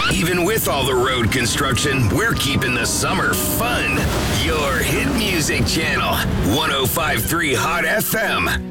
Even with all the road construction, we're keeping the summer fun. Your hit music channel, 105.3 Hot FM.